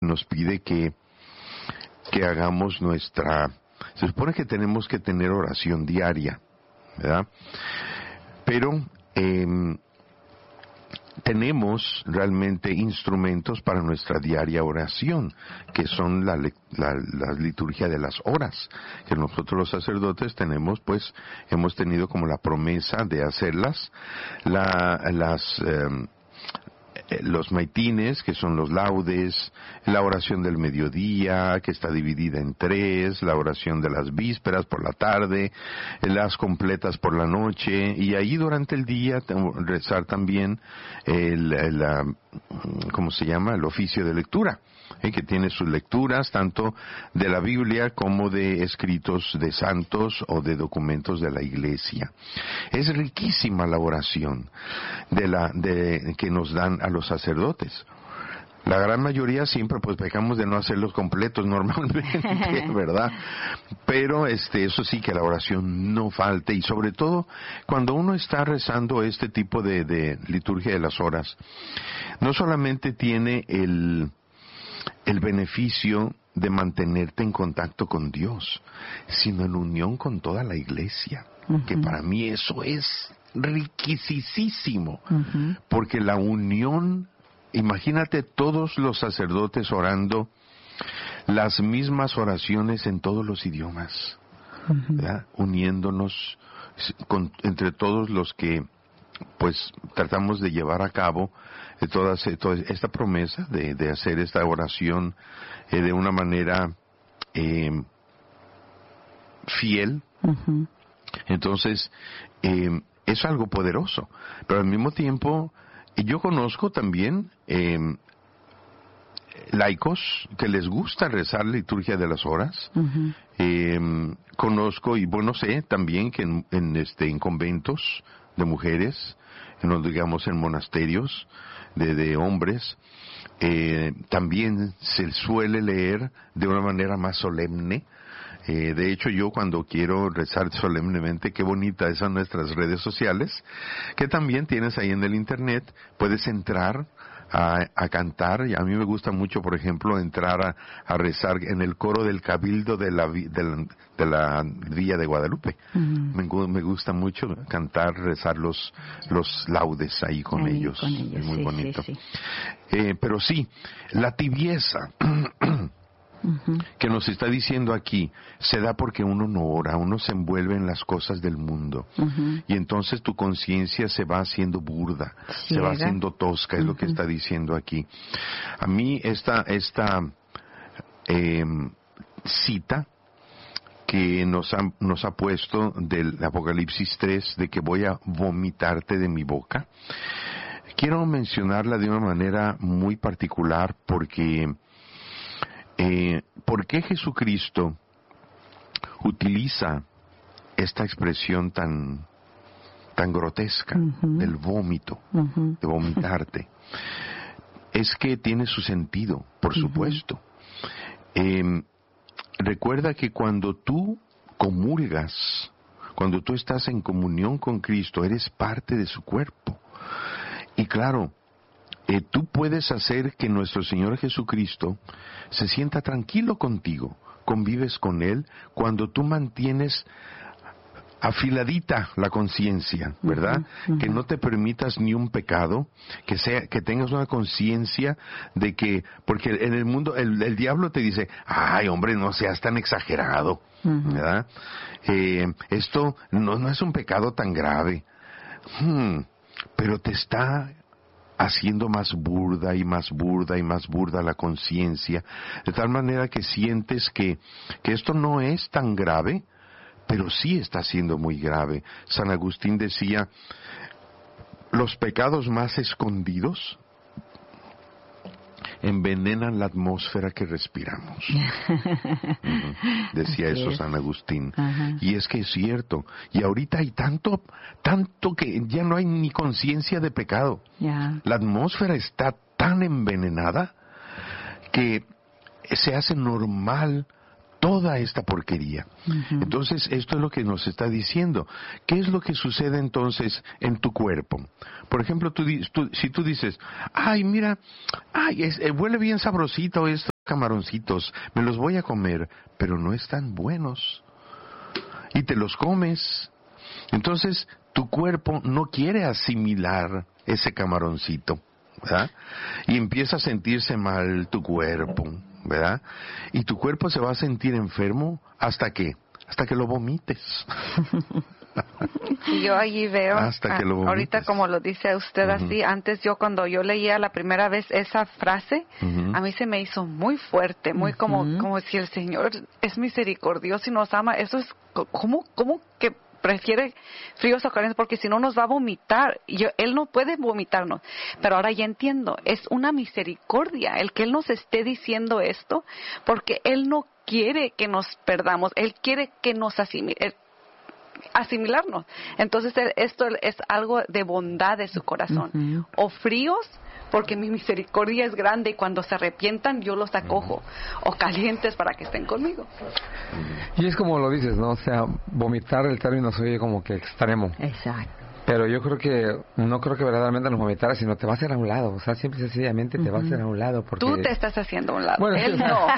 nos pide que hagamos se supone que tenemos que tener oración diaria, ¿verdad? Pero tenemos realmente instrumentos para nuestra diaria oración, que son la liturgia de las horas, que nosotros los sacerdotes hemos tenido como la promesa de hacerlas, los maitines, que son los laudes, la oración del mediodía, que está dividida en 3, la oración de las vísperas por la tarde, las completas por la noche, y ahí durante el día rezar también ¿cómo se llama? El oficio de lectura, que tiene sus lecturas tanto de la Biblia como de escritos de santos o de documentos de la Iglesia. Es riquísima la oración que nos dan a los sacerdotes. La gran mayoría siempre pecamos de no hacerlos completos normalmente, ¿verdad? Pero eso sí, que la oración no falte, y sobre todo cuando uno está rezando este tipo de liturgia de las horas, no solamente tiene el beneficio de mantenerte en contacto con Dios, sino en unión con toda la Iglesia, que para mí eso es riquisísimo, porque la unión, imagínate todos los sacerdotes orando las mismas oraciones en todos los idiomas, ¿verdad? Uniéndonos entre todos los que tratamos de llevar a cabo toda esta promesa de hacer esta oración de una manera fiel. Entonces es algo poderoso, pero al mismo tiempo yo conozco también laicos que les gusta rezar la liturgia de las horas. Conozco y sé también que en conventos de mujeres, digamos en monasterios de hombres, también se suele leer de una manera más solemne. De hecho, yo cuando quiero rezar solemnemente, qué bonitas son nuestras redes sociales, que también tienes ahí en el internet, puedes entrar a cantar, y a mí me gusta mucho, por ejemplo, entrar a rezar en el coro del Cabildo de la Villa de Guadalupe. Me gusta mucho cantar, rezar los laudes ahí con ellos. Es muy bonito. Sí. Pero sí, la tibieza que nos está diciendo aquí se da porque uno no ora, uno se envuelve en las cosas del mundo, y entonces tu conciencia se va haciendo burda, se va haciendo tosca, es lo que está diciendo aquí. A mí esta cita que nos ha puesto del Apocalipsis 3, de que voy a vomitarte de mi boca, quiero mencionarla de una manera muy particular, porque ¿por qué Jesucristo utiliza esta expresión tan grotesca del vómito, de vomitarte? Es que tiene su sentido, por supuesto. Recuerda que cuando tú comulgas, cuando tú estás en comunión con Cristo, eres parte de su cuerpo. Y claro, tú puedes hacer que nuestro Señor Jesucristo se sienta tranquilo contigo, convives con Él, cuando tú mantienes afiladita la conciencia, ¿verdad? Que no te permitas ni un pecado, que tengas una conciencia de que, porque en el mundo, el diablo te dice, ay hombre, no seas tan exagerado, ¿verdad? Esto no es un pecado tan grave, pero te está haciendo más burda y más burda y más burda la conciencia, de tal manera que sientes que esto no es tan grave, pero sí está siendo muy grave. San Agustín decía, los pecados más escondidos envenenan la atmósfera que respiramos. Decía eso San Agustín. Y es que es cierto. Y ahorita hay tanto que ya no hay ni conciencia de pecado. La atmósfera está tan envenenada que se hace normal toda esta porquería. Entonces, esto es lo que nos está diciendo. ¿Qué es lo que sucede entonces en tu cuerpo? Por ejemplo, si tú dices, ay, mira, ay, huele bien sabrosito esto, camaroncitos, me los voy a comer, pero no están buenos. Y te los comes. Entonces, tu cuerpo no quiere asimilar ese camaroncito, ¿verdad? Y empieza a sentirse mal tu cuerpo, ¿verdad? Y tu cuerpo se va a sentir enfermo ¿hasta qué? Hasta que lo vomites. Y yo allí veo, ahorita como lo dice usted así, antes cuando yo leía la primera vez esa frase, a mí se me hizo muy fuerte, muy como si el Señor es misericordioso y nos ama. Eso es, ¿cómo que prefiere fríos o calientes? Porque si no nos va a vomitar. Él no puede vomitarnos. Pero ahora ya entiendo, es una misericordia el que Él nos esté diciendo esto, porque Él no quiere que nos perdamos, Él quiere que nos asimilarnos. Entonces esto es algo de bondad de su corazón. O fríos, porque mi misericordia es grande y cuando se arrepientan yo los acojo. O calientes para que estén conmigo. Y es como lo dices, ¿no? O sea, vomitar, el término se oye como que extremo. Exacto. Pero yo creo que, no creo que verdaderamente nos vomitara, sino te va a hacer a un lado. O sea, simple y sencillamente te va a hacer a un lado. Porque... Tú te estás haciendo a un lado. Bueno, él sí, no.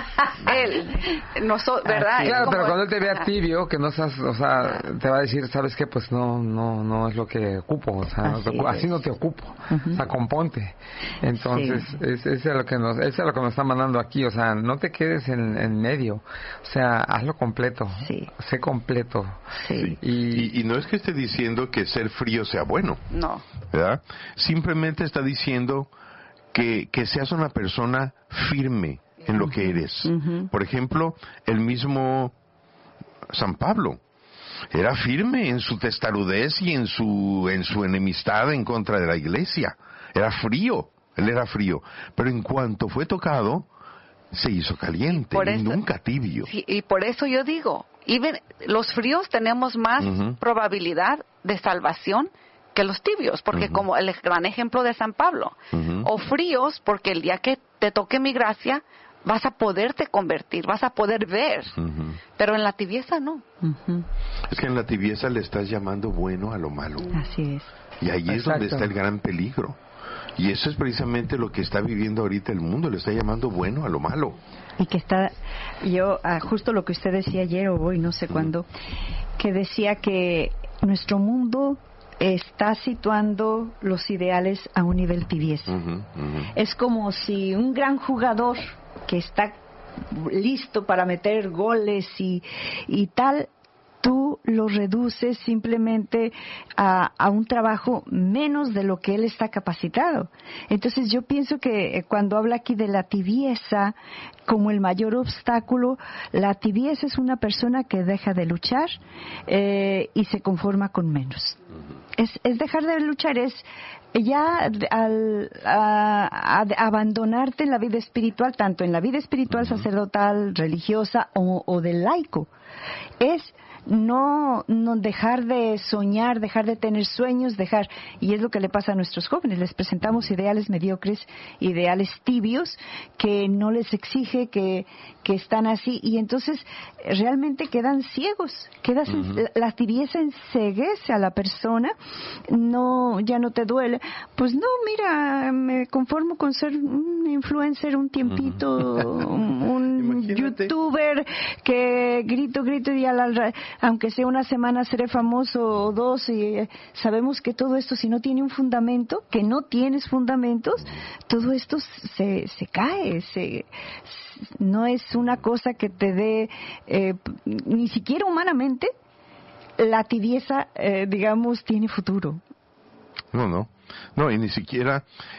¿Verdad? Claro, pero cuando él te vea tibio, que no estás, o sea, te va a decir, ¿sabes qué? Pues no es lo que ocupo. O sea, así no te ocupo. O sea, componte. Entonces, eso es lo que nos está mandando aquí. O sea, no te quedes en medio. O sea, hazlo completo. Sí. Sé completo. Sí. Y no es que esté diciendo que ser frío sea bueno. No. ¿Verdad? Simplemente está diciendo que seas una persona firme en lo que eres. Por ejemplo, el mismo San Pablo era firme en su testarudez y en su enemistad en contra de la iglesia. Era frío. Él era frío. Pero en cuanto fue tocado, se hizo caliente y nunca tibio. Sí, y por eso yo digo, los fríos tenemos más probabilidad de salvación que los tibios, porque como el gran ejemplo de San Pablo, o fríos, porque el día que te toque mi gracia, vas a poderte convertir, vas a poder ver, pero en la tibieza no. Es que en la tibieza le estás llamando bueno a lo malo. Así es. Y ahí es donde está el gran peligro. Y eso es precisamente lo que está viviendo ahorita el mundo, le está llamando bueno a lo malo. Y que justo lo que usted decía ayer o hoy, no sé cuándo, que decía que nuestro mundo está situando los ideales a un nivel tibieza. Es como si un gran jugador que está listo para meter goles y tal, tú lo reduces simplemente a un trabajo menos de lo que él está capacitado. Entonces yo pienso que cuando habla aquí de la tibieza como el mayor obstáculo, la tibieza es una persona que deja de luchar y se conforma con menos. Es dejar de luchar, es ya al abandonarte en la vida espiritual, tanto en la vida espiritual sacerdotal, religiosa o del laico. Es no dejar de soñar, dejar de tener sueños, y es lo que le pasa a nuestros jóvenes, les presentamos ideales mediocres, ideales tibios, que no les exige, que están así, y entonces realmente quedan ciegos, la tibieza enceguece a la persona, ya no te duele, pues no, mira, me conformo con ser un influencer un tiempito, un youtuber que grito y aunque sea una semana seré famoso o dos, y sabemos que todo esto, si no tiene un fundamento, que no tienes fundamentos, todo esto se cae, no es una cosa que te dé, ni siquiera humanamente, la tibieza, digamos, tiene futuro. No, y ni siquiera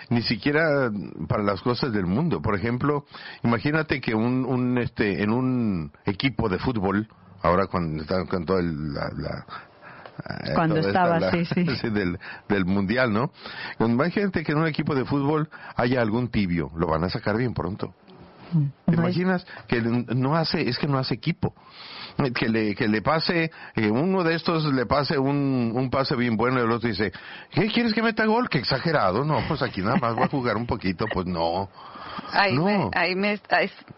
para las cosas del mundo. Por ejemplo, imagínate que en un equipo de fútbol, ahora cuando está con todo cuando estaba, del mundial, ¿no? Imagínate que en un equipo de fútbol haya algún tibio, lo van a sacar bien pronto. ¿Te imaginas? Que no hace equipo. Que le pase, uno de estos le pase un pase bien bueno y el otro dice, ¿qué quieres que meta gol? Qué exagerado. No, pues aquí nada más voy a jugar un poquito. Pues no.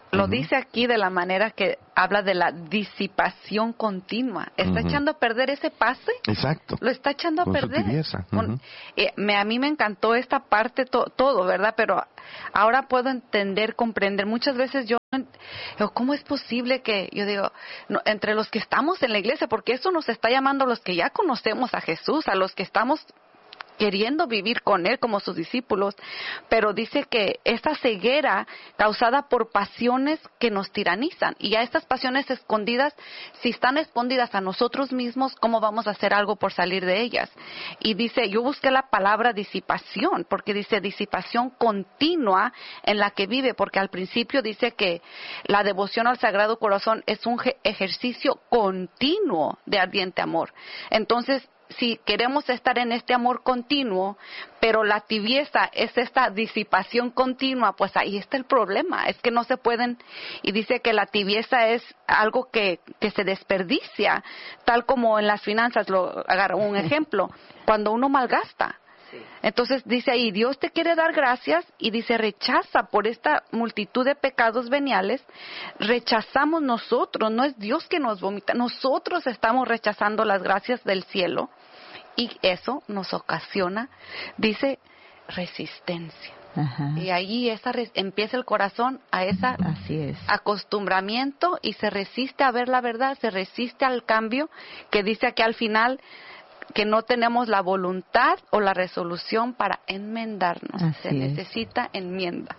lo dice aquí de la manera que habla de la disipación continua. Está echando a perder ese pase. Exacto. Lo está echando a perder. A mí me encantó esta parte, todo, ¿verdad? Pero ahora puedo entender, comprender. Muchas veces yo, ¿cómo es posible que, yo digo, no, entre los que estamos en la iglesia, porque eso nos está llamando a los que ya conocemos a Jesús, a los que estamos queriendo vivir con Él como sus discípulos, pero dice que esta ceguera causada por pasiones que nos tiranizan, y a estas pasiones escondidas, si están escondidas a nosotros mismos, ¿cómo vamos a hacer algo por salir de ellas? Y dice, yo busqué la palabra disipación, porque dice disipación continua en la que vive, porque al principio dice que la devoción al Sagrado Corazón es un ejercicio continuo de ardiente amor. Entonces, si queremos estar en este amor continuo, pero la tibieza es esta disipación continua, pues ahí está el problema, es que no se pueden, y dice que la tibieza es algo que se desperdicia, tal como en las finanzas, agarro un ejemplo, cuando uno malgasta. Entonces dice ahí, Dios te quiere dar gracias, y dice, rechaza por esta multitud de pecados veniales, rechazamos nosotros, no es Dios que nos vomita, nosotros estamos rechazando las gracias del cielo, y eso nos ocasiona, dice, resistencia. Y ahí empieza el corazón a ese acostumbramiento, y se resiste a ver la verdad, se resiste al cambio, que dice que al final que no tenemos la voluntad o la resolución para enmendarnos. Se necesita enmienda.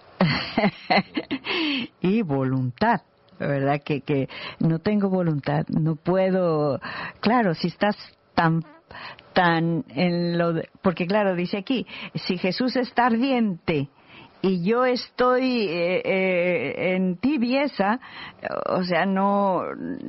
Y voluntad, ¿verdad? Que no tengo voluntad, no puedo. Claro, si estás tan en porque claro, dice aquí, si Jesús está ardiente y yo estoy en tibieza, o sea, no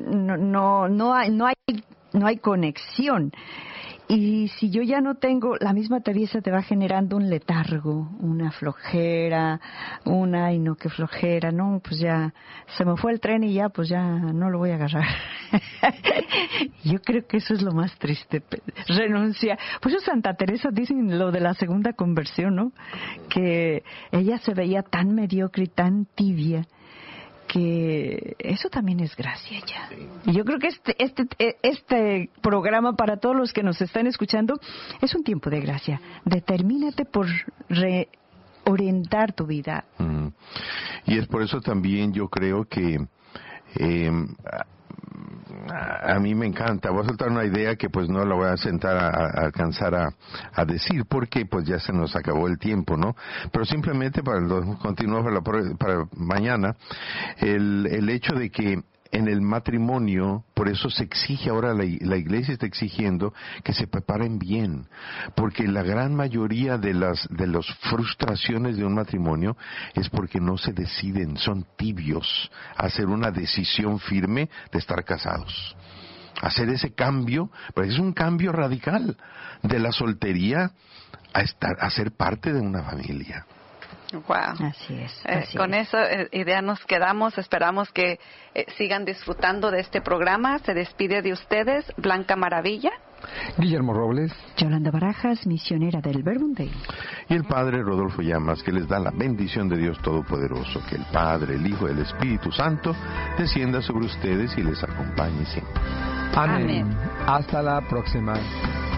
hay conexión. Y si yo ya no tengo, la misma tibieza te va generando un letargo, una flojera, ay no, qué flojera, no, pues ya se me fue el tren y ya, pues ya no lo voy a agarrar. Yo creo que eso es lo más triste, renuncia. Pues Santa Teresa dice lo de la segunda conversión, ¿no? Que ella se veía tan mediocre y tan tibia, que eso también es gracia ya. Y yo creo que este programa, para todos los que nos están escuchando, es un tiempo de gracia. Determínate por reorientar tu vida. Y es por eso también yo creo que a mí me encanta. Voy a soltar una idea que pues no la voy a sentar a alcanzar a decir, porque pues ya se nos acabó el tiempo, ¿no? Pero simplemente continuar para mañana, el hecho de que en el matrimonio, por eso se exige ahora, la iglesia está exigiendo que se preparen bien, porque la gran mayoría de las frustraciones de un matrimonio es porque no se deciden, son tibios a hacer una decisión firme de estar casados. Hacer ese cambio, pero es un cambio radical de la soltería a ser parte de una familia. Wow. Así es. Con esa idea nos quedamos. Esperamos que sigan disfrutando de este programa. Se despide de ustedes Blanca Maravilla, Guillermo Robles, Yolanda Barajas, misionera del Verbum-Dei, y el Padre Rodolfo Llamas, que les da la bendición de Dios Todopoderoso, que el Padre, el Hijo y el Espíritu Santo descienda sobre ustedes y les acompañe siempre. Amén. Hasta la próxima.